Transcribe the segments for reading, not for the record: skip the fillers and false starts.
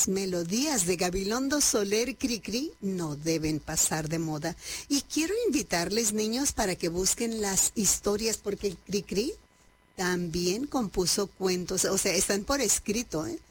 las melodías de Gabilondo Soler Cricri no deben pasar de moda. Y quiero invitarles, niños, para que busquen las historias, porque el Cricri también compuso cuentos, o sea, están por escrito, ¿eh?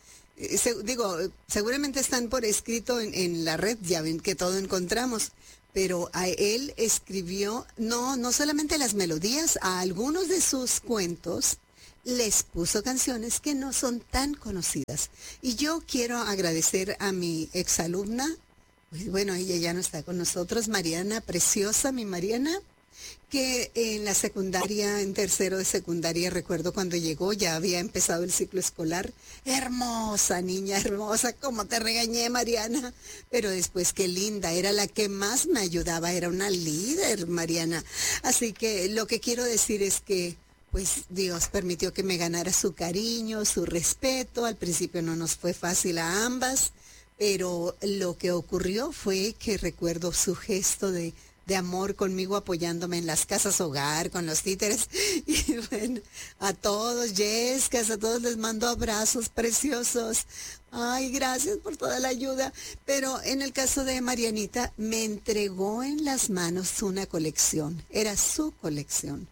Seguramente están por escrito en la red, ya ven que todo encontramos, pero a él escribió, no solamente las melodías, a algunos de sus cuentos les puso canciones que no son tan conocidas. Y yo quiero agradecer a mi exalumna, pues bueno, ella ya no está con nosotros, Mariana, preciosa, mi Mariana, que en la secundaria, en tercero de secundaria, recuerdo cuando llegó, ya había empezado el ciclo escolar. Hermosa niña, hermosa, como te regañé, Mariana. Pero después, qué linda, era la que más me ayudaba, era una líder, Mariana. Así que lo que quiero decir es que, pues Dios permitió que me ganara su cariño, su respeto. Al principio no nos fue fácil a ambas, pero lo que ocurrió fue que recuerdo su gesto de amor conmigo, apoyándome en las casas hogar, con los títeres. Y bueno, a todos, Yescas, a todos les mando abrazos preciosos. Ay, gracias por toda la ayuda. Pero en el caso de Marianita, me entregó en las manos una colección. Era su colección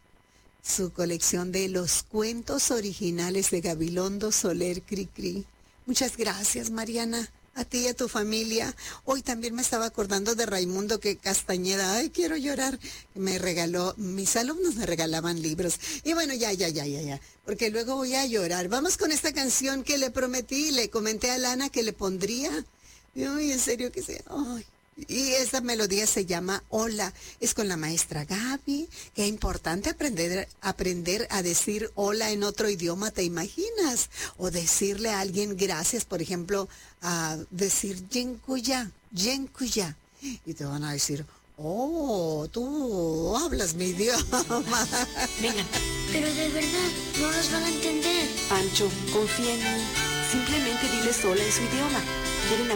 de los cuentos originales de Gabilondo Soler Cricri. Muchas gracias, Mariana. A ti y a tu familia. Hoy también me estaba acordando de Raimundo que Castañeda, ay, quiero llorar, me regaló, mis alumnos me regalaban libros. Y bueno, ya, porque luego voy a llorar. Vamos con esta canción que le prometí, le comenté a Lana que le pondría. Ay, en serio que sí. Ay. Y esta melodía se llama Hola, es con la maestra Gaby. Qué importante aprender a decir hola en otro idioma, ¿te imaginas? O decirle a alguien gracias, por ejemplo, a decir Yenkuya. Y te van a decir, oh, tú hablas mi idioma. Vengan. Pero de verdad, no nos van a entender. Pancho, confía en mí. Simplemente diles hola en su idioma. ¿Quieren